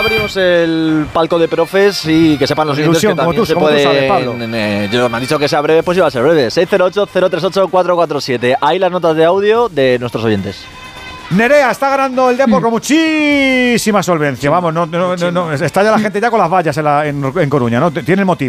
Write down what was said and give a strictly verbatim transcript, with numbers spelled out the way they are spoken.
abrimos el palco de profes y que sepan los oyentes que también se puede. Eh, yo me han dicho que sea breve, pues iba a ser breve. seis cero ocho, cero tres ocho, cuatro cuatro siete. Ahí las notas de audio de nuestros oyentes. Nerea está ganando el Depor con muchísima solvencia. Vamos, no, no, no, no, está ya la gente ya con las vallas en, la, en, en Coruña, ¿no? Tiene el motivo.